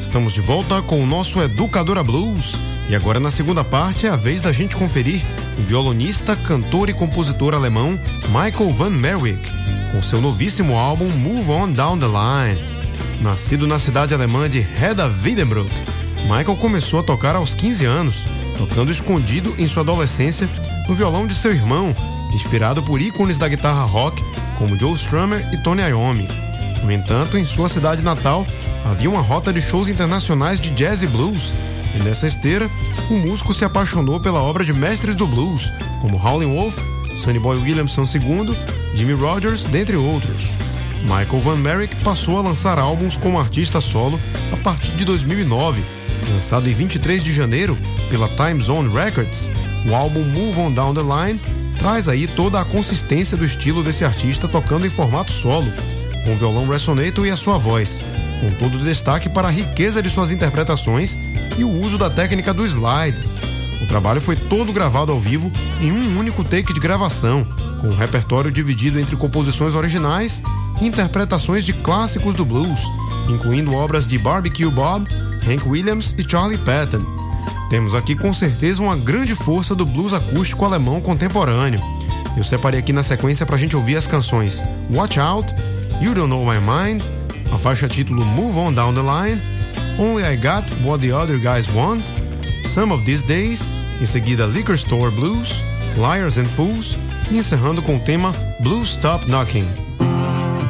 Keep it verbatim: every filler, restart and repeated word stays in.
Estamos de volta com o nosso Educadora Blues. E agora, na segunda parte, é a vez da gente conferir o violonista, cantor e compositor alemão Michael van Merwijk, com seu novíssimo álbum Move On Down the Line. Nascido na cidade alemã de Hedda-Wiedenbrück, Michael começou a tocar aos quinze anos, tocando escondido em sua adolescência no violão de seu irmão, inspirado por ícones da guitarra rock como Joe Strummer e Tony Iommi. No entanto, em sua cidade natal, havia uma rota de shows internacionais de jazz e blues, e nessa esteira, o músico se apaixonou pela obra de mestres do blues, como Howlin' Wolf, Sonny Boy Williamson segundo, Jimmy Rogers, dentre outros. Michael van Merwijk passou a lançar álbuns como artista solo a partir de dois mil e nove. Lançado em vinte e três de janeiro pela Time Zone Records, o álbum Move On Down the Line traz aí toda a consistência do estilo desse artista tocando em formato solo, com o violão resonator e a sua voz, com todo o destaque para a riqueza de suas interpretações e o uso da técnica do slide. O trabalho foi todo gravado ao vivo em um único take de gravação, com o repertório dividido entre composições originais e interpretações de clássicos do blues, incluindo obras de Barbecue Bob, Hank Williams e Charlie Patton. Temos aqui com certeza uma grande força do blues acústico alemão contemporâneo. Eu separei aqui na sequência pra gente ouvir as canções Watch Out, You Don't Know My Mind, a faixa título Move On Down the Line, Only I Got What the Other Guys Want, Some of These Days, em seguida Liquor Store Blues, Liars and Fools, e encerrando com o tema Blues Stop Knocking.